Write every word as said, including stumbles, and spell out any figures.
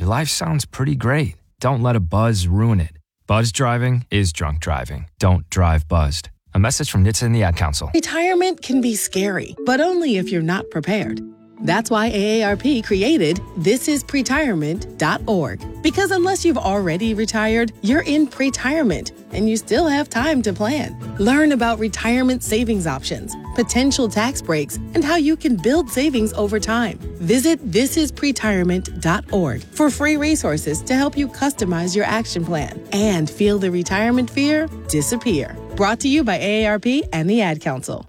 your life sounds pretty great. Don't let a buzz ruin it. Buzz driving is drunk driving. Don't drive buzzed. A message from N H T S A and the Ad Council. Retirement can be scary, but only if you're not prepared. That's why A A R P created this is pretirement dot org. Because unless you've already retired, you're in pretirement, and you still have time to plan. Learn about retirement savings options, potential tax breaks, and how you can build savings over time. Visit this is pretirement dot org for free resources to help you customize your action plan and feel the retirement fear disappear. Brought to you by A A R P and the Ad Council.